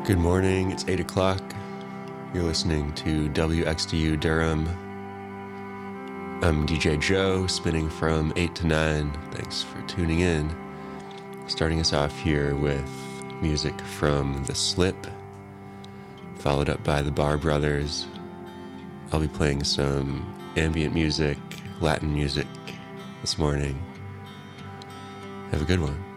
Good morning, it's 8 o'clock. You're listening to WXDU Durham. I'm DJ Joe, spinning from 8 to 9. Thanks for tuning in. Starting us off here with music from The Slip, followed up by the Bar Brothers. I'll be playing some ambient music, Latin music this morning. Have a good one.